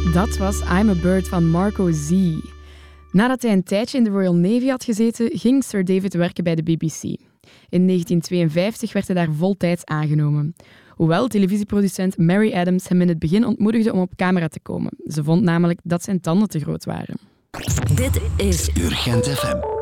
Dat was I'm a Bird van Marco Z. Nadat hij een tijdje in de Royal Navy had gezeten, ging Sir David werken bij de BBC. In 1952 werd hij daar voltijds aangenomen. Hoewel televisieproducent Mary Adams hem in het begin ontmoedigde om op camera te komen. Ze vond namelijk dat zijn tanden te groot waren. Dit is Urgent FM.